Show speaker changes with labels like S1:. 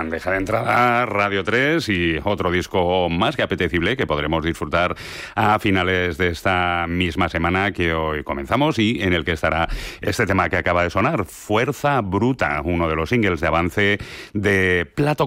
S1: bandeja de entrada Radio 3 y otro disco más que apetecible que podremos disfrutar a finales de esta misma semana que hoy comenzamos y en el que estará este tema que acaba de sonar, Fuerza Bruta, uno de los singles de avance de Plato